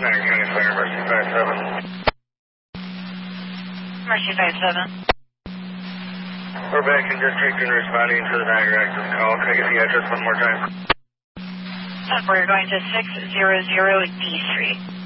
Niagara County Fire, Mercy 57. Mercy 57. We're back in district and responding to the Niagara access call. Can I get the address one more time? We're going to 600 D Street.